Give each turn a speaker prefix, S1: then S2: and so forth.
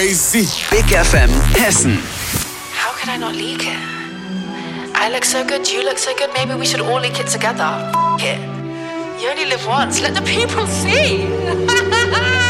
S1: Big FM Hessen.
S2: How could I not leak it? I look so good, you look so good, maybe we should all leak it together. F*** it. You only live once, let the people see.